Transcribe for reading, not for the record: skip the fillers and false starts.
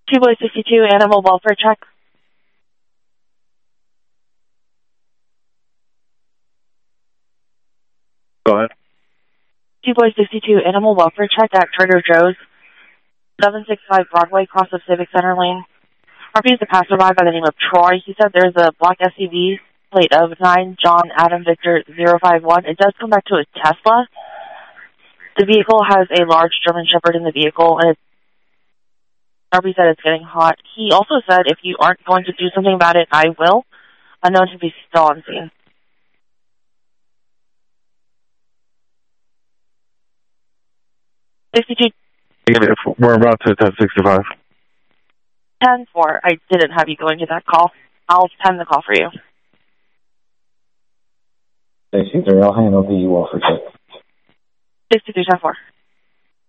2 boy 62, animal welfare check. Go ahead. 2 boy 62, animal welfare check at Trader Joe's, 765 Broadway, cross of Civic Center Lane. RP is a passerby by the name of Troy. He said there's a black SUV plate of 9 John Adam Victor 051. It does come back to a Tesla. The vehicle has a large German Shepherd in the vehicle, and RP said it's getting hot. He also said if you aren't going to do something about it, I will. Unknown to be still on scene. 62. We're about to 1065. 10-4. I didn't have you going to that call. I'll pen the call for you. 63, I'll handle the welfare check. 63-4.